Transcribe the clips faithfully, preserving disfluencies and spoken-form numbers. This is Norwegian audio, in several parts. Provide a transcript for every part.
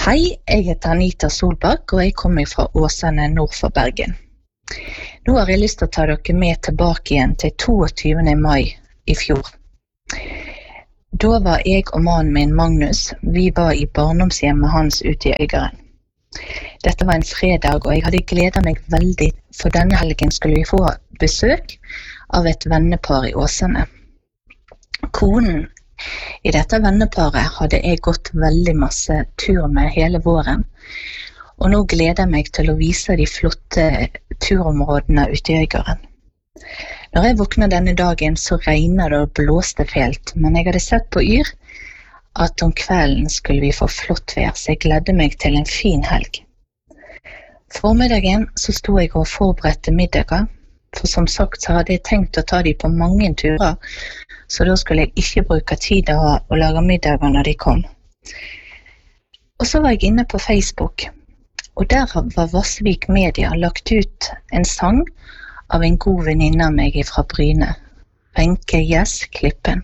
Hei, jeg heter Anita Solbakk, og jeg kommer fra Åsane nord for Bergen. Nå har jeg lyst til å ta dere med tilbake igjen til toogtyvende mai i fjor. Da var jeg og mannen min Magnus, vi var i barndomshjemmet hans ute i Øygarden. Dette var en fredag, og jeg hadde gledet meg veldig, for denne helgen skulle vi få besøk av et vennepar i Åsane. Konen i dette venneparet hadde jeg gått veldig masse tur med hele våren, og nå gleder jeg meg til å vise de flotte turområdene ute i Øygarden. Når jeg våknet denne dagen, så regnet det og blåste fælt, men jeg hadde sett på Yr at om kvelden skulle vi få flott vær, så jeg gledde meg til en fin helg. Formiddagen så sto jeg og forberedte middager, for som sagt så hadde jeg tenkt å ta de på mange turer, så da skulle jeg ikke bruke tid å, å lage middager når de kom. Og så var jeg inne på Facebook, og der var Vassvik Media lagt ut en sang av en god venninne av meg fra Bryne, Wenche Gjess Klippen.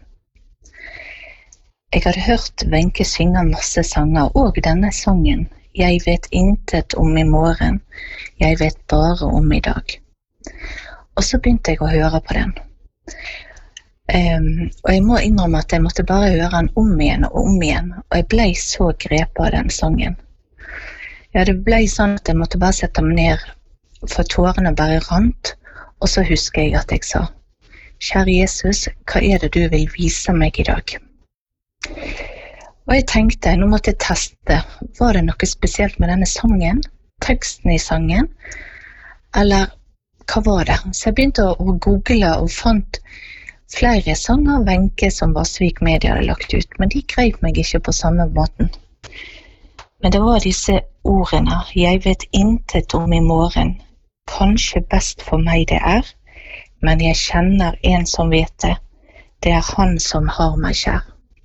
Jeg hadde hørt Wenche synge masse sanger, og denne sangen, Jeg vet intet om i morgen, jeg vet bare om i dag. Og så begynte jeg å høre på den. Um, og jeg må innrømme at jeg måtte bare høre den om igjen og om igjen, og jeg ble så grepet av den sangen. Ja, det ble sånn at jeg måtte bare sette meg ned, for tårene bare rant, og så husker jeg at jeg sa, Kjære Jesus, hva er det du vil vise meg i dag? Og jeg tenkte, nå måtte jeg teste, var det noe spesielt med denne sangen, teksten i sangen, eller hva var det? Så jeg begynte å, å google og fant flere sanger av Wenche som Vassvik Media hadde lagt ut, men de greip meg ikke på samme måten. Men det var disse ordene, jeg vet intet om i morgen, kanskje best for meg det er, men jeg kjenner en som vet det, det er han som har meg kjær.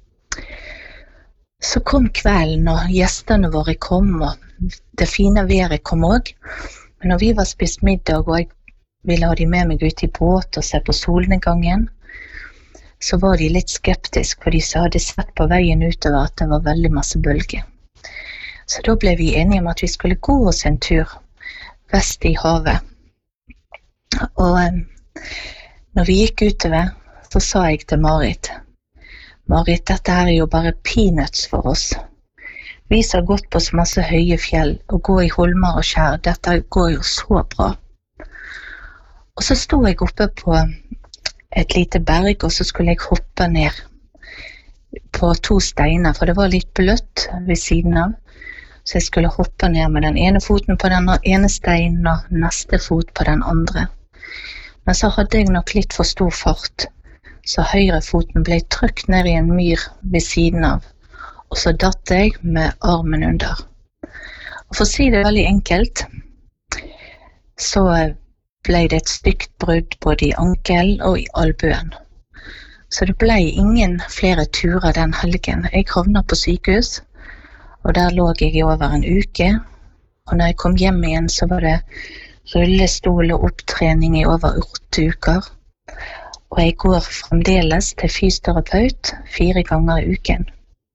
Så kom kvelden, og gjestene våre kom, og det fine været kom også, men når vi var spist middag, og jeg ville ha de med meg ut i båt og se på solnedgangen, så var de litt skeptiske, for de hadde sett på veien utover at det var veldig masse bølger. Så da ble vi enige om at vi skulle gå oss en tur vest i havet. Og um, når vi gikk utover, så sa jeg til Marit, Marit, dette her er jo bare peanuts for oss. Vi som har gått på så masse høye fjell, og gå i holmer og skjær, dette går jo så bra. Og så stod jeg oppe på et lite berg, og så skulle jeg hoppe ned på to steiner, for det var litt bløtt ved siden av. Så jeg skulle hoppe ned med den ene foten på den ene steinen, og neste fot på den andre. Men så hadde jeg nok litt for stor fart, så høyre foten ble trykt ned i en myr ved siden av, og så datt jeg med armen under. Og for å si det veldig enkelt, så ble det et stygt brudd både i ankelen og i albuen. Så det ble ingen flere turer den helgen. Jeg havnet på sykehus, og der lå jeg i over en uke. Og når jeg kom hjem igjen, så var det rullestol og opptrening i over åtte uker. Og jeg går fremdeles til fysioterapeut fire ganger i uken.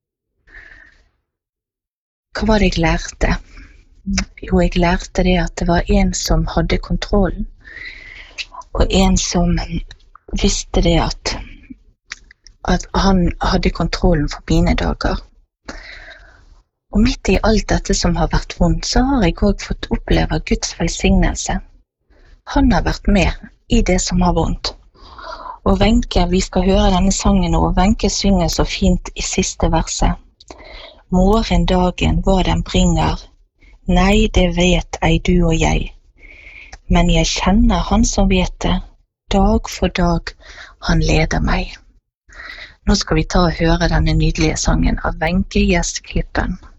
Hva var det jeg lærte? Jo, jeg lærte det at det var en som hadde kontrollen, og en som visste det at, at han hadde kontrollen for mine dager. Og midt i alt dette som har vært vondt, så har jeg også fått oppleve Guds velsignelse. Han har vært med i det som har vondt. Og Wenche, vi skal høre denne sangen, og Wenche synger så fint i siste verset. Morgendagen, hva den bringer, nei, det vet ei du og jeg. Men jeg kjenner han som vet det, dag for dag han leder meg. Nå skal vi ta og høre denne nydelige sangen av Wenche Gjess Klippen.